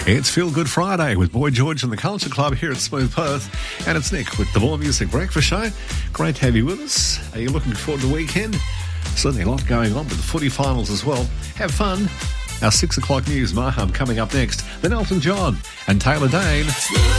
It's Feel Good Friday with Boy George and the Culture Club here at Smooth Perth. And it's Nick with the More Music Breakfast Show. Great to have you with us. Are you looking forward to the weekend? Certainly a lot going on with the footy finals as well. Have fun. Our 6 o'clock news, Maham, coming up next. Then Elton John and Taylor Dane.